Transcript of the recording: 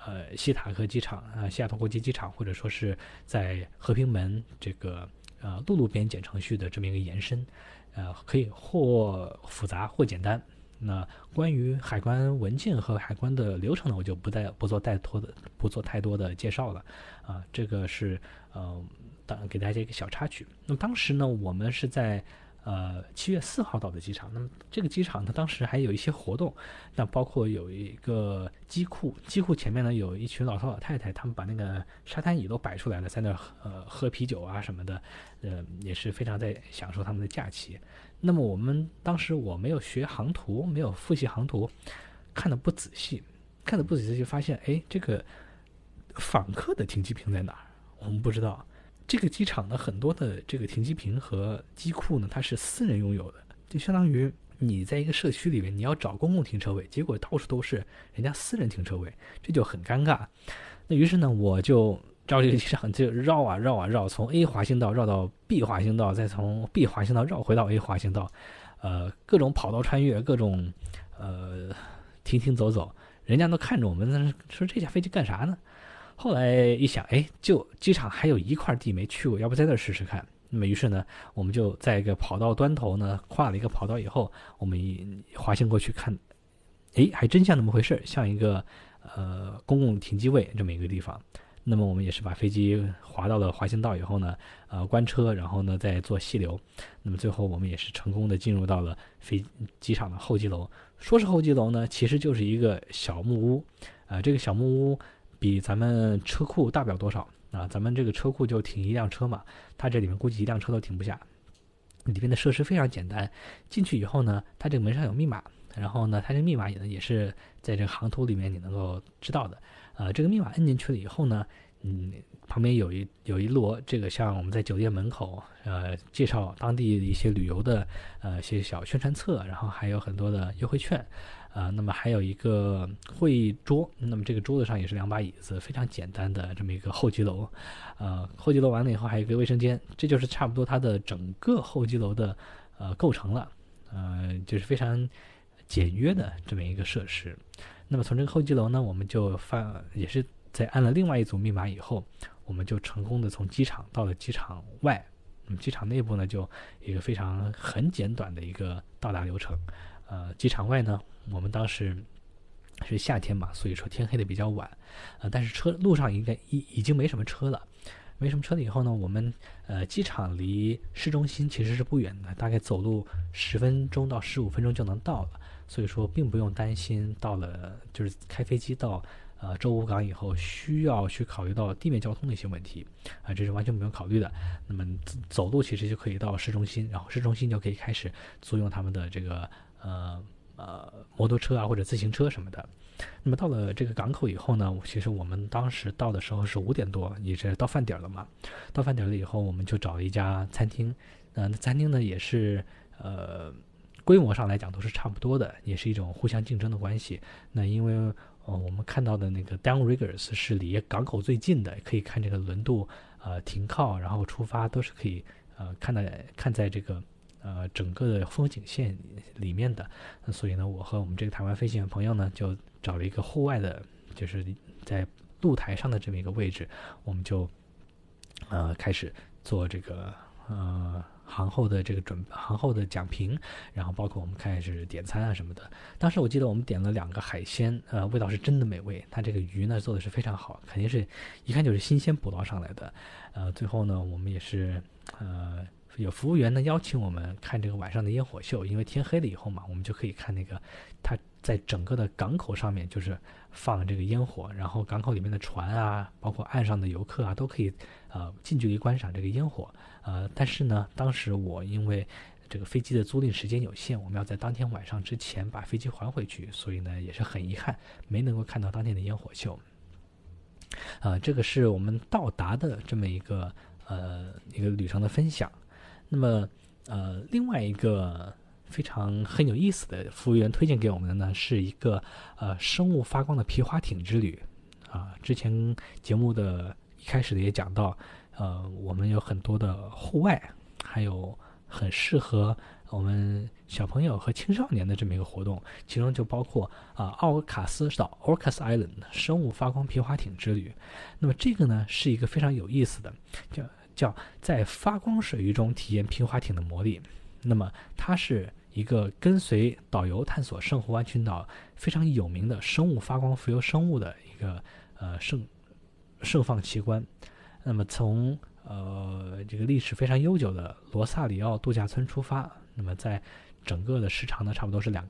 西塔克机场西雅图国际机场，或者说是在和平门这个陆边检程序的这么一个延伸，可以或复杂或简单。那关于海关文件和海关的流程呢，我就不做太多的介绍了这个是给大家一个小插曲。那么当时呢，我们是在7月4号到的机场。那么这个机场呢，当时还有一些活动，那包括有一个机库前面呢有一群老头老太太，他们把那个沙滩椅都摆出来了，在那喝啤酒啊什么的，也是非常在享受他们的假期。那么当时我没有学航图，没有复习航图，看得不仔细就发现，哎，这个访客的停机坪在哪儿？我们不知道。这个机场的很多的这个停机坪和机库呢，它是私人拥有的，就相当于你在一个社区里面，你要找公共停车位，结果到处都是人家私人停车位，这就很尴尬。那于是呢，我就照这个机场就绕啊绕，从 A 滑行道绕到 B 滑行道，再从 B 滑行道绕回到 A 滑行道，各种跑道穿越，各种停走，人家都看着我们，说这架飞机干啥呢？后来一想，哎，就机场还有一块地没去过，要不在那试试看。那么于是呢，我们就在一个跑道端头呢，跨了一个跑道以后，我们滑行过去看，哎，还真像那么回事，像一个公共停机位这么一个地方。那么我们也是把飞机滑到了滑行道以后呢，关车，然后呢再做细流。那么最后我们也是成功的进入到了机场的候机楼。说是候机楼呢，其实就是一个小木屋。这个小木屋比咱们车库大不了多少啊，咱们这个车库就停一辆车嘛，它这里面估计一辆车都停不下。里面的设施非常简单，进去以后呢，它这个门上有密码，然后呢，它这个密码也是在这个航图里面你能够知道的。这个密码摁进去了以后呢，旁边有一摞这个像我们在酒店门口介绍当地的一些旅游的一些小宣传册，然后还有很多的优惠券。那么还有一个会议桌，那么这个桌子上也是2把椅子，非常简单的这么一个候机楼。候机楼完了以后还有一个卫生间，这就是差不多它的整个候机楼的构成了。就是非常简约的这么一个设施。那么从这个候机楼呢，我们就也是在按了另外一组密码以后，我们就成功的从机场到了机场外。机场内部呢，就一个很简短的一个到达流程。机场外呢，我们当时是夏天嘛，所以说天黑的比较晚，但是路上应该已经没什么车了。没什么车了以后呢，我们机场离市中心其实是不远的，大概走路10分钟到15分钟就能到了，所以说并不用担心到了就是开飞机到州务港以后需要去考虑到地面交通的一些问题这是完全不用考虑的。那么走路其实就可以到市中心，然后市中心就可以开始租用他们的这个摩托车啊或者自行车什么的。那么到了这个港口以后呢，其实我们当时到的时候是5点多，也是到饭点了嘛。到饭点了以后，我们就找了一家餐厅。那餐厅呢也是规模上来讲都是差不多的，也是一种互相竞争的关系。那因为我们看到的那个 Downriggers 是离港口最近的，可以看这个轮渡停靠然后出发都是可以看在这个整个的风景线里面的。所以呢，我和我们这个台湾飞行员朋友呢，就找了一个户外的，就是在露台上的这么一个位置，我们就开始做这个航后的航后的讲评，然后包括我们开始点餐啊什么的。当时我记得我们点了2个海鲜，味道是真的美味。它这个鱼呢做的是非常好，肯定是一看就是新鲜捕捞上来的。最后呢，我们也是有服务员呢邀请我们看这个晚上的烟火秀，因为天黑了以后嘛，我们就可以看那个它在整个的港口上面就是放这个烟火，然后港口里面的船啊，包括岸上的游客啊，都可以近距离观赏这个烟火。但是呢，当时我因为这个飞机的租赁时间有限，我们要在当天晚上之前把飞机还回去，所以呢也是很遗憾没能够看到当天的烟火秀。这个是我们到达的这么一个旅程的分享。那么另外一个很有意思的服务员推荐给我们的呢，是一个生物发光的皮划艇之旅。之前节目的一开始的也讲到，我们有很多的户外，还有很适合我们小朋友和青少年的这么一个活动，其中就包括奥尔卡斯岛 Orcas Island 生物发光皮划艇之旅。那么这个呢是一个非常有意思的，叫在发光水域中体验皮划艇的魔力。那么它是一个跟随导游探索圣湖湾群岛非常有名的生物发光浮游生物的一个盛放奇观。那么从这个历史非常悠久的罗萨里奥度假村出发，那么在整个的时长呢差不多是2